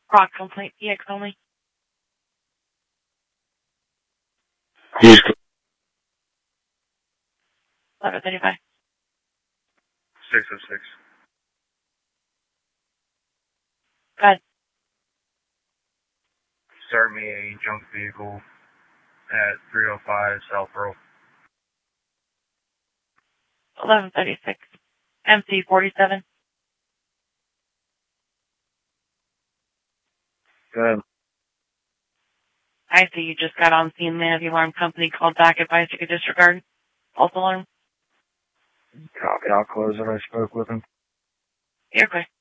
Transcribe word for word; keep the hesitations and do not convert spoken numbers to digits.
Rock complaint, E X only. He's eleven thirty-five. six oh six. Go ahead. Start me a junk vehicle at three oh five South Pearl. eleven thirty-six. M C forty-seven. Go ahead. I see you just got on scene. Man of the alarm company called back, advised you could disregard. False alarm. Copy. I'll close it. I spoke with him. You're clear.